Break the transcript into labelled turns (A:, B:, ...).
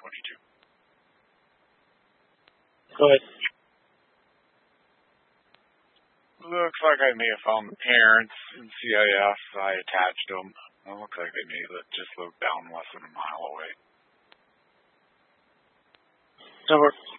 A: Go ahead.
B: Looks like I may have found the parents in CIS. I attached them. It looks like they may have just lived down less than a mile away.
A: So